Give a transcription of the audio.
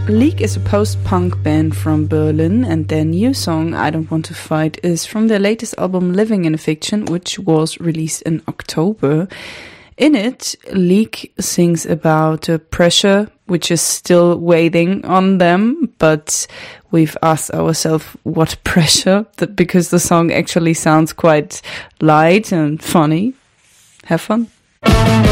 Leak is a post-punk band from Berlin, and their new song, I Don't Want to Fight, is from their latest album, Living in a Fiction, which was released in October. In it, Leak sings about pressure, which is still weighing on them, but we've asked ourselves what pressure, because the song actually sounds quite light and funny. Have fun.